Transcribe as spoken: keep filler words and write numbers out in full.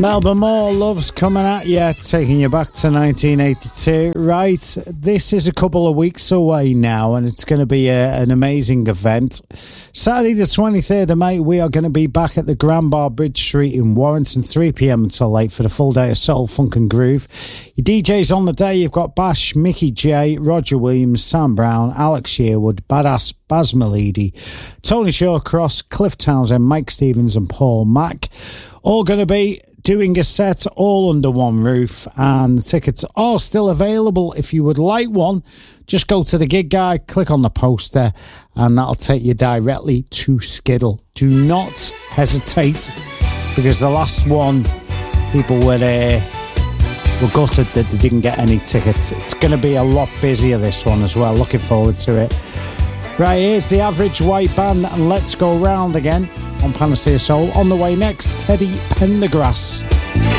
Melba Moore, Love's coming at you, taking you back to nineteen eighty-two. Right, this is a couple of weeks away now, and it's going to be a, an amazing event. Saturday the twenty-third of May, we are going to be back at the Grand Bar Bridge Street in Warrington, three p.m. until late for the full day of Soul, Funk and Groove. Your D Js on the day, you've got Bash, Mickey J, Roger Williams, Sam Brown, Alex Sherwood, Badass, Baz Malidi, Tony Shawcross, Cliff Townsend, Mike Stevens and Paul Mack. All going to be doing a set all under one roof, and the tickets are still available. If you would like one, just go to the gig guide, click on the poster, and that'll take you directly to Skiddle. Do not hesitate, because the last one, people were there, were gutted that they didn't get any tickets. It's going to be a lot busier, this one as well. Looking forward to it. Right, here's the Average White Band, and Let's Go Round Again on Panacea Soul. On the way next, Teddy Pendergrass.